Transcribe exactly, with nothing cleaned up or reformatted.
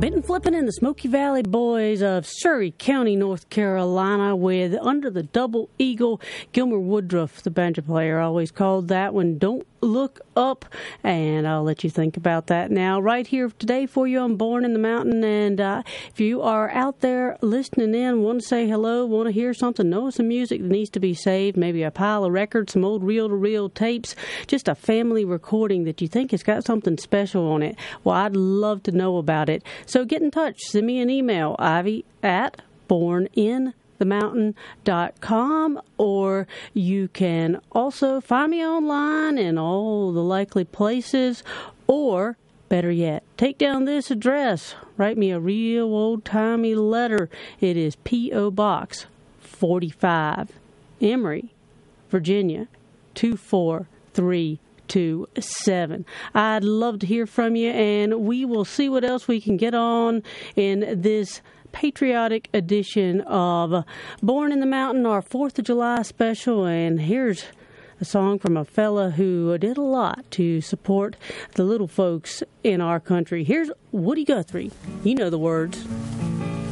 Been flipping in the Smoky Valley Boys of Surrey County, North Carolina, with Under the Double Eagle. Gilmer Woodruff, the banjo player, always called that one Don't Look Up, and I'll let you think about that now. Right here today for you on Born in the Mountain, and uh, if you are out there listening in, want to say hello, want to hear something, know some music that needs to be saved, maybe a pile of records, some old reel-to-reel tapes, just a family recording that you think has got something special on it, well, I'd love to know about it. So get in touch. Send me an email, Ivy at born in the mountain dot com, or you can also find me online in all the likely places, or better yet, take down this address. Write me a real old-timey letter. It is P O. Box forty-five, Emory, Virginia, two four three two seven. I'd love to hear from you, and we will see what else we can get on in this patriotic edition of Born in the Mountain, our fourth of July special. And here's a song from a fella who did a lot to support the little folks in our country. Here's Woody Guthrie. You know the words.